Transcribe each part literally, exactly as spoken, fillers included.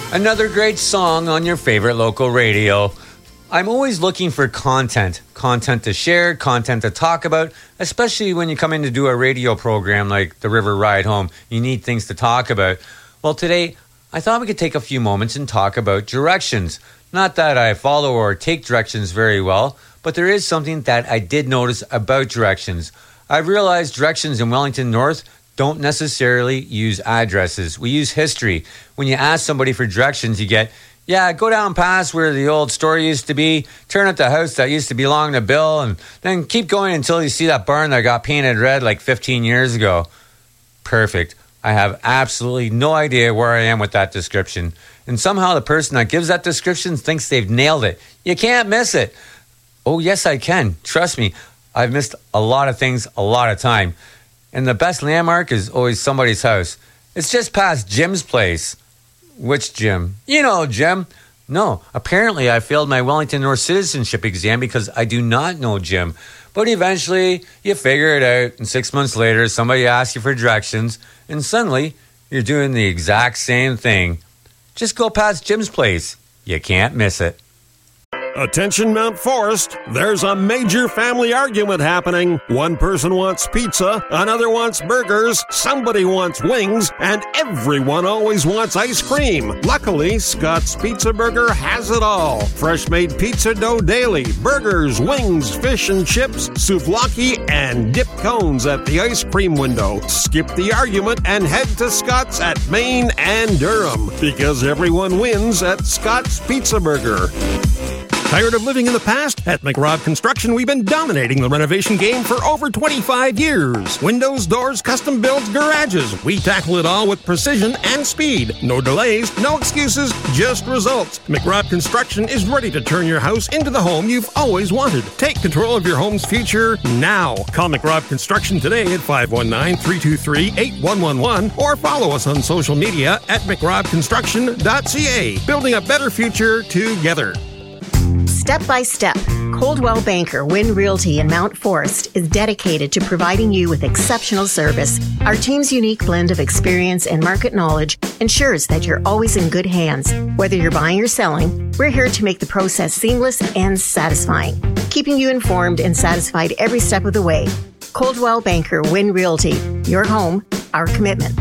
Another great song on your favorite local radio. I'm always looking for content. Content to share, content to talk about, especially when you come in to do a radio program like The River Ride Home. You need things to talk about. Well, today, I thought we could take a few moments and talk about directions. Not that I follow or take directions very well, but there is something that I did notice about directions. I've realized directions in Wellington North don't necessarily use addresses. We use history. When you ask somebody for directions, you get, yeah, go down past where the old store used to be, turn at the house that used to belong to Bill, and then keep going until you see that barn that got painted red like fifteen years ago. Perfect. I have absolutely no idea where I am with that description. And somehow the person that gives that description thinks they've nailed it. You can't miss it. Oh, yes, I can. Trust me. I've missed a lot of things a lot of time. And the best landmark is always somebody's house. It's just past Jim's place. Which Jim? You know Jim. No, apparently I failed my Wellington North citizenship exam because I do not know Jim. But eventually you figure it out, and six months later somebody asks you for directions, and suddenly you're doing the exact same thing. Just go past Jim's place. You can't miss it. Attention Mount Forest, there's a major family argument happening. One person wants pizza, another wants burgers, somebody wants wings, and everyone always wants ice cream. Luckily, Scott's Pizza Burger has it all. Fresh-made pizza dough daily, burgers, wings, fish and chips, souvlaki, and dip cones at the ice cream window. Skip the argument and head to Scott's at Maine and Durham, because everyone wins at Scott's Pizza Burger. Tired of living in the past? At McRob Construction, we've been dominating the renovation game for over twenty-five years. Windows, doors, custom builds, garages. We tackle it all with precision and speed. No delays, no excuses, just results. McRob Construction is ready to turn your house into the home you've always wanted. Take control of your home's future now. Call McRob Construction today at five one nine, three two three, eight one one one or follow us on social media at mcrob construction dot c a. Building a better future together. Step by step, Coldwell Banker Wynn Realty in Mount Forest is dedicated to providing you with exceptional service. Our team's unique blend of experience and market knowledge ensures that you're always in good hands. Whether you're buying or selling, we're here to make the process seamless and satisfying, keeping you informed and satisfied every step of the way. Coldwell Banker Wynn Realty, your home, our commitment.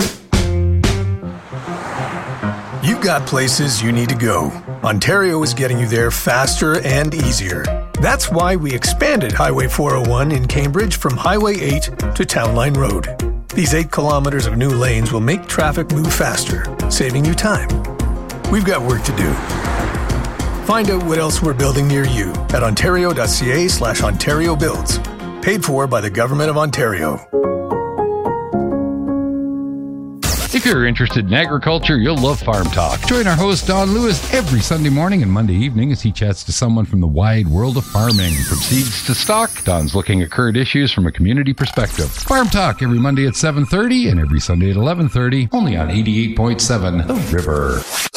You've got places you need to go. Ontario is getting you there faster and easier. That's why we expanded Highway four oh one in Cambridge from Highway eight to Town Line Road. These eight kilometers of new lanes will make traffic move faster, saving you time. We've got work to do. Find out what else we're building near you at ontario.ca slash Ontario Builds. Paid for by the Government of Ontario. If you're interested in agriculture, you'll love Farm Talk. Join our host, Don Lewis, every Sunday morning and Monday evening as he chats to someone from the wide world of farming. From seeds to stock, Don's looking at current issues from a community perspective. Farm Talk every Monday at seven thirty and every Sunday at eleven thirty, only on eighty-eight point seven The River.